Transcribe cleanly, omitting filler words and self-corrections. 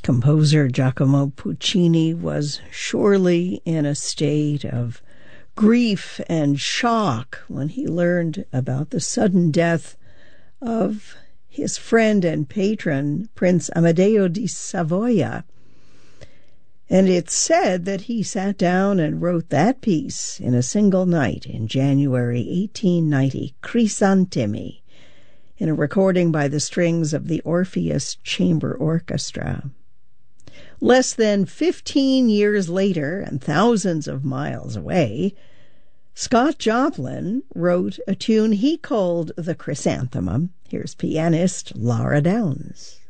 Composer Giacomo Puccini was surely in a state of grief and shock when he learned about the sudden death of his friend and patron, Prince Amedeo di Savoia. And it's said that he sat down and wrote that piece in a single night in January 1890, Crisantemi, in a recording by the strings of the Orpheus Chamber Orchestra. Less than 15 years later, and thousands of miles away, Scott Joplin wrote a tune he called the Chrysanthemum. Here's pianist Laura Downs.